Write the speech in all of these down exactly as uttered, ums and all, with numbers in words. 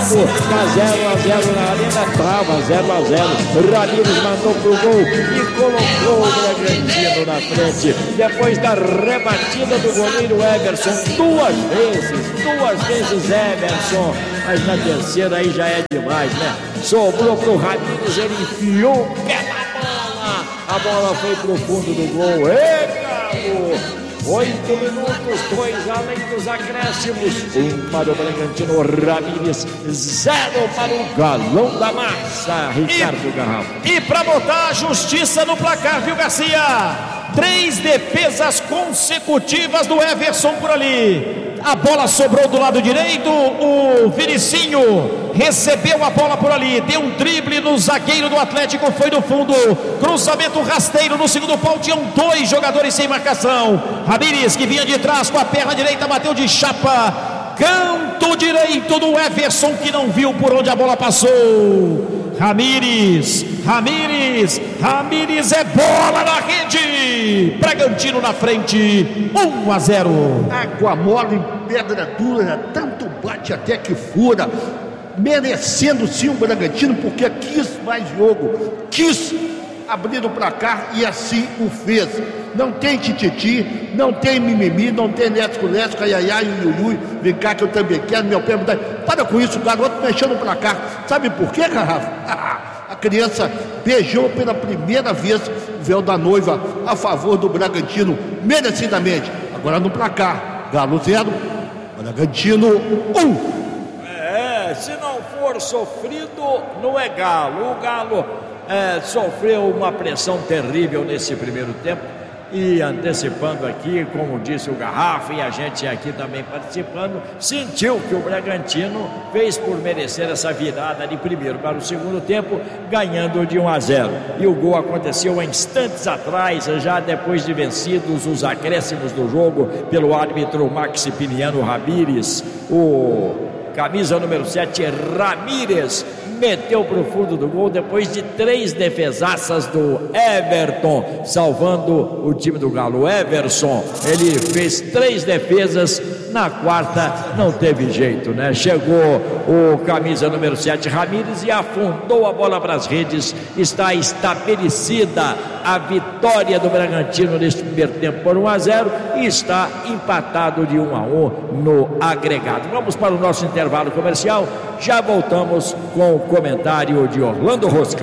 Galo, tá zero a zero na arena, trava zero a zero. Ramírez mandou pro gol e colocou o Bragantino na frente. Depois da rebatida do goleiro Everson, duas vezes, duas vezes Everson. Mas na terceira aí já é demais, né? Sobrou pro Ramírez, ele enfiou o pé na bola. A bola foi pro fundo do gol. Ê, Galo! Oito minutos, dois além dos acréscimos. Um para o Bragantino, Ramírez, zero para o Galão da Massa, Ricardo e, Garrafa. E para botar a justiça no placar, viu, Garcia? Três defesas consecutivas do Everson por ali. A bola sobrou do lado direito, o Vinicinho recebeu a bola por ali, deu um drible no zagueiro do Atlético, foi no fundo, cruzamento rasteiro no segundo pau, tinham dois jogadores sem marcação. Ramírez, que vinha de trás com a perna direita, bateu de chapa, canto direito do Everson, que não viu por onde a bola passou. Ramírez, Ramírez, Ramírez é bola na rede. Bragantino na frente, um a zero. Água mole em pedra dura, tanto bate até que fura. Merecendo sim o Bragantino, porque quis mais jogo, quis abrir o placar e assim o fez. Não tem tititi, não tem mimimi, não tem lesco-lesco, aiaiai, iuiui, vem cá que eu também quero, meu pé me dá. Para com isso, o garoto mexendo no placar. Sabe por quê, Garrafa? A criança beijou pela primeira vez o véu da noiva a favor do Bragantino, merecidamente. Agora no placar, Galo zero, Bragantino um. É, se não for sofrido, não é Galo. O Galo é, sofreu uma pressão terrível nesse primeiro tempo. E antecipando aqui, como disse o Garrafa e a gente aqui também participando, sentiu que o Bragantino fez por merecer essa virada de primeiro para o segundo tempo, ganhando de um a zero. E o gol aconteceu instantes atrás, já depois de vencidos os acréscimos do jogo pelo árbitro Maximiliano Ramírez. O camisa número sete, Ramírez, meteu para o fundo do gol depois de três defesaças do Everton, salvando o time do Galo. O Everson, ele fez três defesas, na quarta não teve jeito, né? Chegou o camisa número sete, Ramírez, e afundou a bola para as redes. Está estabelecida a vitória do Bragantino neste primeiro tempo por um a zero e está empatado de um a um no agregado. Vamos para o nosso intervalo comercial, já voltamos com o comentário de Orlando Rosca.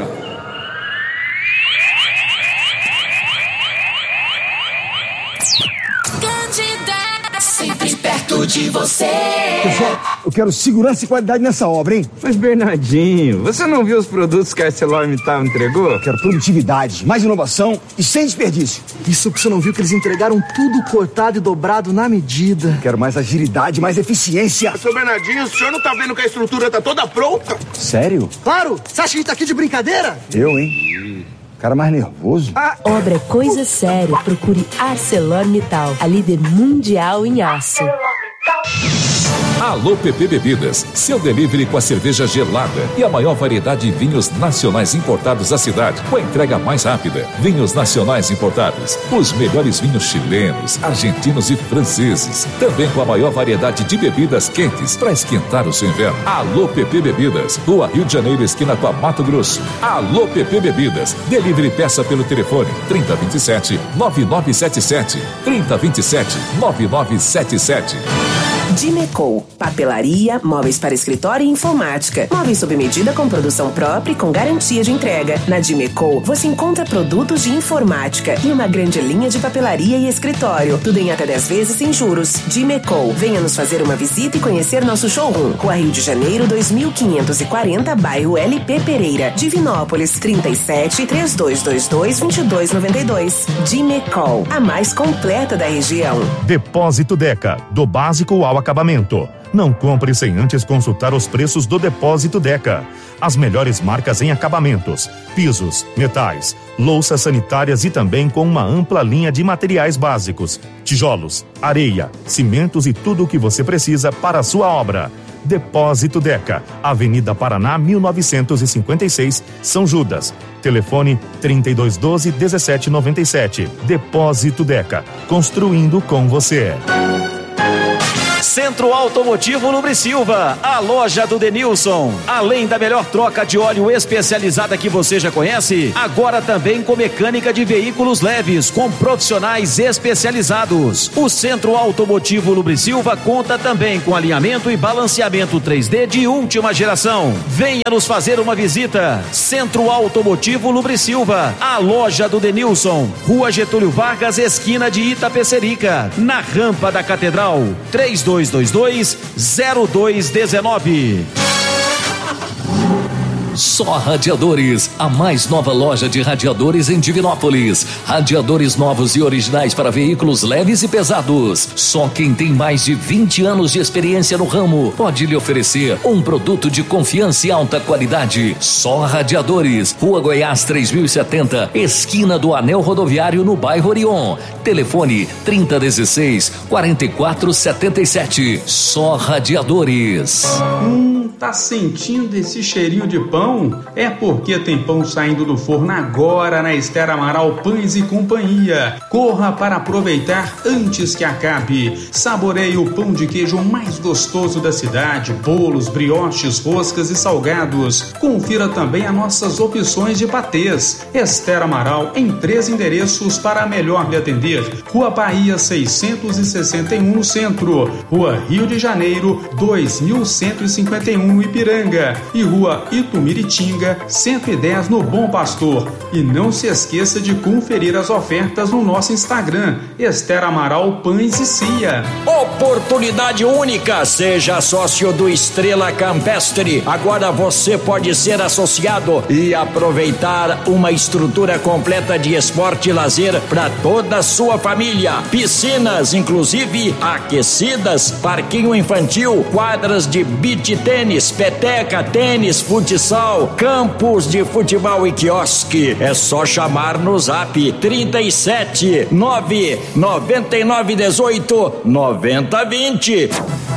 Sempre perto de você. Pessoal, eu quero segurança e qualidade nessa obra, hein? Mas, Bernardinho, você não viu os produtos que a ArcelorMittal entregou? Eu quero produtividade, mais inovação e sem desperdício. Isso que você não viu, que eles entregaram tudo cortado e dobrado na medida. Eu quero mais agilidade, mais eficiência. Mas, seu Bernardinho, o senhor não tá vendo que a estrutura tá toda pronta? Sério? Claro! Você acha que a gente tá aqui de brincadeira? Eu, hein? Cara mais nervoso. A obra é coisa séria. Procure ArcelorMittal, a líder mundial em aço. Alô P P Bebidas, seu delivery com a cerveja gelada e a maior variedade de vinhos nacionais importados à cidade, com a entrega mais rápida. Vinhos nacionais importados, os melhores vinhos chilenos, argentinos e franceses, também com a maior variedade de bebidas quentes para esquentar o seu inverno. Alô P P Bebidas, Rua Rio de Janeiro, esquina com a Mato Grosso. Alô P P Bebidas, delivery peça pelo telefone trinta, vinte e sete, nove nove sete sete, trinta, vinte e sete, nove nove sete sete. Dimeco, papelaria, móveis para escritório e informática. Móveis sob medida com produção própria e com garantia de entrega. Na Dimeco, você encontra produtos de informática e uma grande linha de papelaria e escritório. Tudo em até dez vezes sem juros. Dimeco, venha nos fazer uma visita e conhecer nosso showroom. Rua Rio de Janeiro, dois mil quinhentos e quarenta, bairro L P Pereira. Divinópolis, trinta e sete, três dois dois dois, vinte e dois noventa e dois. Dimeco, a mais completa da região. Depósito Deca, do básico ao acabamento. Não compre sem antes consultar os preços do Depósito Deca. As melhores marcas em acabamentos, pisos, metais, louças sanitárias e também com uma ampla linha de materiais básicos, tijolos, areia, cimentos e tudo o que você precisa para a sua obra. Depósito Deca, Avenida Paraná mil novecentos e cinquenta e seis, São Judas. Telefone trinta e dois doze, dezessete noventa e sete. Depósito Deca, construindo com você. Centro Automotivo Lubrisilva, a loja do Denilson. Além da melhor troca de óleo especializada que você já conhece, agora também com mecânica de veículos leves, com profissionais especializados. O Centro Automotivo Lubrisilva conta também com alinhamento e balanceamento três D de última geração. Venha nos fazer uma visita. Centro Automotivo Lubrisilva, a loja do Denilson, Rua Getúlio Vargas, esquina de Itapecerica, na rampa da Catedral. três dois dois dois, zero dois um nove. Só Radiadores, a mais nova loja de radiadores em Divinópolis. Radiadores novos e originais para veículos leves e pesados. Só quem tem mais de vinte anos de experiência no ramo pode lhe oferecer um produto de confiança e alta qualidade. Só Radiadores, Rua Goiás três mil e setenta, esquina do Anel Rodoviário, no bairro Orion. Telefone trinta dezesseis, quarenta e quatro setenta e sete. Só Radiadores. Hum, tá sentindo esse cheirinho de pão? É porque tem pão saindo do forno agora na Esther Amaral Pães e Companhia. Corra para aproveitar antes que acabe. Saboreie o pão de queijo mais gostoso da cidade, bolos, brioches, roscas e salgados. Confira também as nossas opções de patês. Esther Amaral em três endereços para melhor lhe atender. Rua Bahia seiscentos e sessenta e um no centro, Rua Rio de Janeiro dois mil cento e cinquenta e um no Ipiranga e Rua Itumiritinga cento e dez no Bom Pastor. E não se esqueça de conferir as ofertas no nosso Instagram, Esther Amaral Pães e Cia. Oportunidade única, seja sócio do Estrela Campestre. Agora você pode ser associado e aproveitar uma estrutura completa de esporte e lazer para toda a sua família. Piscinas, inclusive aquecidas, parquinho infantil, quadras de beach tênis, peteca, tênis, futsal, campos de futebol e quiosque. É só chamar no zap trinta e sete, nove noventa e nove dezoito, noventa vinte.